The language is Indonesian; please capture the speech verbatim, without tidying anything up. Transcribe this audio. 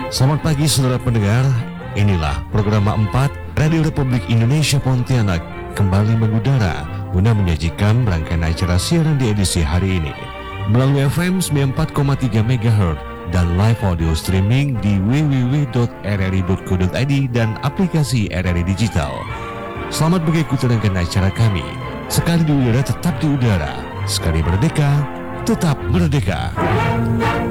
Selamat pagi saudara pendengar, inilah program empat Radio Republik Indonesia Pontianak kembali mengudara guna menyajikan rangkaian acara siaran di edisi hari ini melalui F M sembilan puluh empat koma tiga megahertz dan live audio streaming di w w w titik r r i titik co titik i d dan aplikasi R R I Digital. Selamat mengikuti rangkaian acara kami. Sekali di udara tetap di udara, sekali merdeka tetap merdeka.